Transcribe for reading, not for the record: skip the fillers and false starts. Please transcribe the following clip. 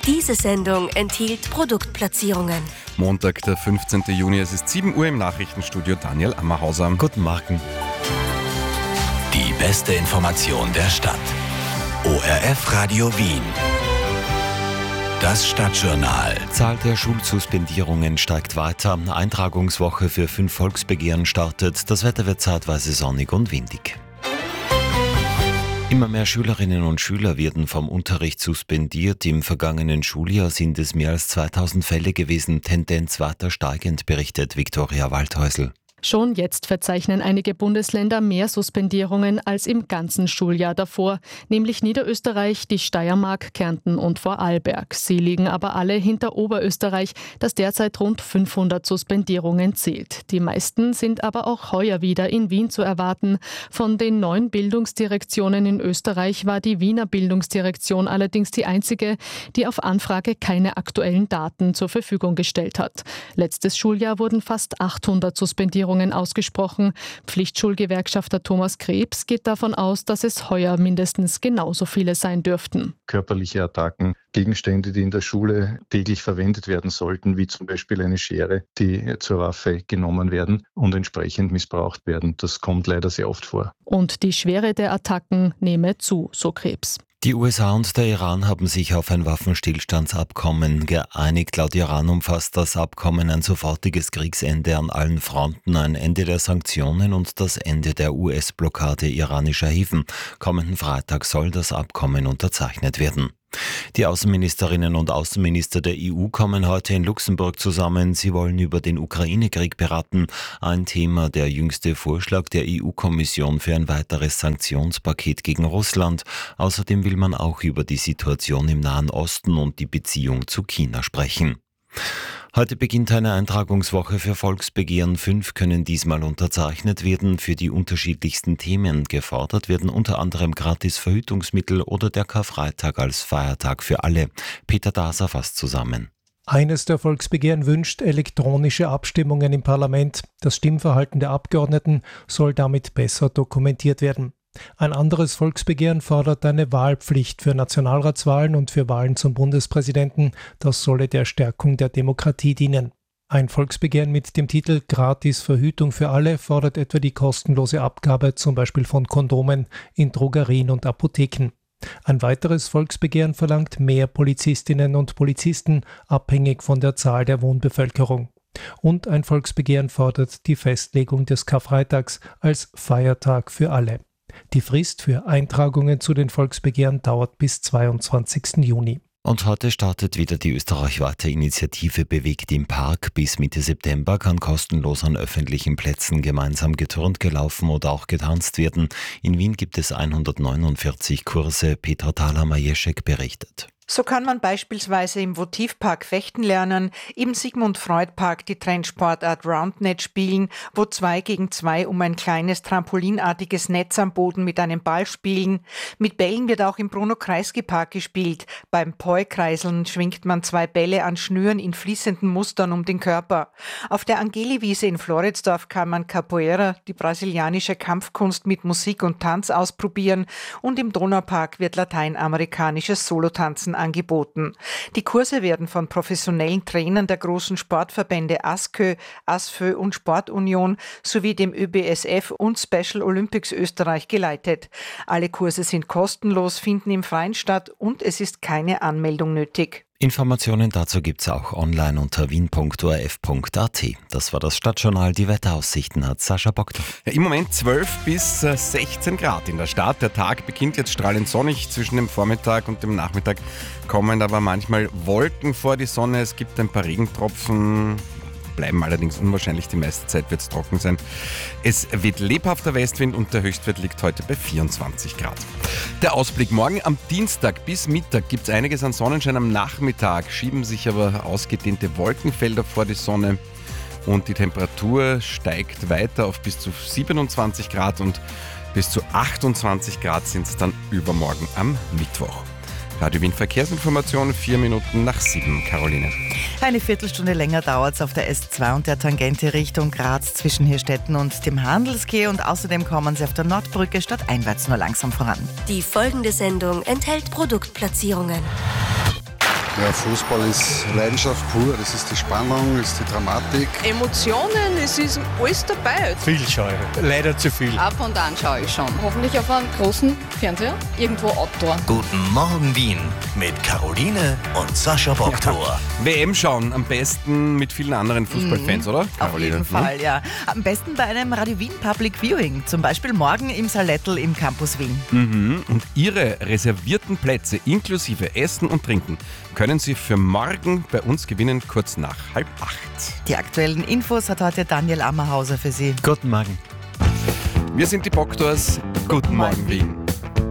Diese Sendung enthielt Produktplatzierungen. Montag, der 15. Juni, es ist 7 Uhr im Nachrichtenstudio. Daniel Ammerhauser. Guten Morgen. Die beste Information der Stadt. ORF Radio Wien. Das Stadtjournal. Zahl der Schulsuspendierungen steigt weiter. Eintragungswoche für 5 Volksbegehren startet. Das Wetter wird zeitweise sonnig und windig. Immer mehr Schülerinnen und Schüler werden vom Unterricht suspendiert. Im vergangenen Schuljahr sind es mehr als 2000 Fälle gewesen. Tendenz weiter steigend, berichtet Viktoria Waldhäusl. Schon jetzt verzeichnen einige Bundesländer mehr Suspendierungen als im ganzen Schuljahr davor, nämlich Niederösterreich, die Steiermark, Kärnten und Vorarlberg. Sie liegen aber alle hinter Oberösterreich, das derzeit rund 500 Suspendierungen zählt. Die meisten sind aber auch heuer wieder in Wien zu erwarten. Von den 9 Bildungsdirektionen in Österreich war die Wiener Bildungsdirektion allerdings die einzige, die auf Anfrage keine aktuellen Daten zur Verfügung gestellt hat. Letztes Schuljahr wurden fast 800 Suspendierungen ausgesprochen. Pflichtschulgewerkschafter Thomas Krebs geht davon aus, dass es heuer mindestens genauso viele sein dürften. Körperliche Attacken, Gegenstände, die in der Schule täglich verwendet werden sollten, wie zum Beispiel eine Schere, die zur Waffe genommen werden und entsprechend missbraucht werden. Das kommt leider sehr oft vor. Und die Schwere der Attacken nehme zu, so Krebs. Die USA und der Iran haben sich auf ein Waffenstillstandsabkommen geeinigt. Laut Iran umfasst das Abkommen ein sofortiges Kriegsende an allen Fronten, ein Ende der Sanktionen und das Ende der US-Blockade iranischer Häfen. Kommenden Freitag soll das Abkommen unterzeichnet werden. Die Außenministerinnen und Außenminister der EU kommen heute in Luxemburg zusammen. Sie wollen über den Ukraine-Krieg beraten. Ein Thema der jüngste Vorschlag der EU-Kommission für ein weiteres Sanktionspaket gegen Russland. Außerdem will man auch über die Situation im Nahen Osten und die Beziehung zu China sprechen. Heute beginnt eine Eintragungswoche für Volksbegehren. 5 können diesmal unterzeichnet werden. Für die unterschiedlichsten Themen gefordert werden unter anderem gratis Verhütungsmittel oder der Karfreitag als Feiertag für alle. Peter Daser fasst zusammen. Eines der Volksbegehren wünscht elektronische Abstimmungen im Parlament. Das Stimmverhalten der Abgeordneten soll damit besser dokumentiert werden. Ein anderes Volksbegehren fordert eine Wahlpflicht für Nationalratswahlen und für Wahlen zum Bundespräsidenten. Das solle der Stärkung der Demokratie dienen. Ein Volksbegehren mit dem Titel Gratis Verhütung für alle fordert etwa die kostenlose Abgabe zum Beispiel von Kondomen in Drogerien und Apotheken. Ein weiteres Volksbegehren verlangt mehr Polizistinnen und Polizisten, abhängig von der Zahl der Wohnbevölkerung. Und ein Volksbegehren fordert die Festlegung des Karfreitags als Feiertag für alle. Die Frist für Eintragungen zu den Volksbegehren dauert bis 22. Juni. Und heute startet wieder die österreichweite Initiative Bewegt im Park. Bis Mitte September kann kostenlos an öffentlichen Plätzen gemeinsam geturnt, gelaufen oder auch getanzt werden. In Wien gibt es 149 Kurse. Petra Thaler-Majeschek berichtet. So kann man beispielsweise im Votivpark fechten lernen, im Sigmund-Freud-Park die Trendsportart Roundnet spielen, wo 2 gegen 2 um ein kleines trampolinartiges Netz am Boden mit einem Ball spielen. Mit Bällen wird auch im Bruno-Kreisky-Park gespielt. Beim Poi-Kreiseln schwingt man 2 Bälle an Schnüren in fließenden Mustern um den Körper. Auf der Angeli-Wiese in Floridsdorf kann man Capoeira, die brasilianische Kampfkunst mit Musik und Tanz, ausprobieren und im Donaupark wird lateinamerikanisches Solotanzen angeboten. Die Kurse werden von professionellen Trainern der großen Sportverbände ASKÖ, ASFÖ und Sportunion sowie dem ÖBSF und Special Olympics Österreich geleitet. Alle Kurse sind kostenlos, finden im Freien statt und es ist keine Anmeldung nötig. Informationen dazu gibt's auch online unter wien.orf.at. Das war das Stadtjournal. Die Wetteraussichten hat Sascha Bockter. Ja, im Moment 12 bis 16 Grad in der Stadt. Der Tag beginnt jetzt strahlend sonnig. Zwischen dem Vormittag und dem Nachmittag kommen aber manchmal Wolken vor die Sonne. Es gibt ein paar Regentropfen. Bleiben allerdings unwahrscheinlich, die meiste Zeit wird es trocken sein. Es weht lebhafter Westwind und der Höchstwert liegt heute bei 24 Grad. Der Ausblick: morgen am Dienstag bis Mittag gibt es einiges an Sonnenschein. Am Nachmittag schieben sich aber ausgedehnte Wolkenfelder vor die Sonne und die Temperatur steigt weiter auf bis zu 27 Grad und bis zu 28 Grad sind es dann übermorgen am Mittwoch. Radio Wien Verkehrsinformation, 4 Minuten nach 7. Caroline. Eine Viertelstunde länger dauert es auf der S2 und der Tangente Richtung Graz zwischen Hirstetten und dem Handelsquai und außerdem kommen Sie auf der Nordbrücke stadteinwärts nur langsam voran. Die folgende Sendung enthält Produktplatzierungen. Ja, Fußball ist Leidenschaft pur. Das ist die Spannung, ist die Dramatik. Emotionen, es ist alles dabei. Viel schaue ich, leider zu viel. Ab und an schaue ich schon. Hoffentlich auf einem großen Fernseher, irgendwo Outdoor. Guten Morgen Wien mit Caroline und Sascha Boktor. WM schauen, am besten mit vielen anderen Fußballfans, oder? Auf jeden Fall, ja. Am besten bei einem Radio Wien Public Viewing, zum Beispiel morgen im Salettl im Campus Wien. Und Ihre reservierten Plätze inklusive Essen und Trinken können Sie für morgen bei uns gewinnen, kurz nach 7:30. Die aktuellen Infos hat heute Daniel Ammerhauser für Sie. Guten Morgen. Wir sind die Boktors. Guten Morgen, Wien.